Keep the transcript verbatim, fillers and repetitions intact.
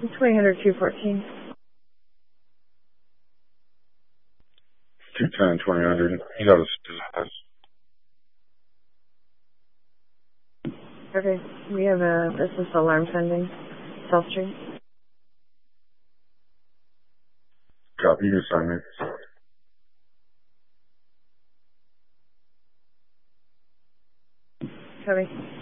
twenty hundred, two fourteen. two ten, twenty hundred. You got us. Okay, we have a business alarm sending. South Street. Copy, you can sign me. Copy.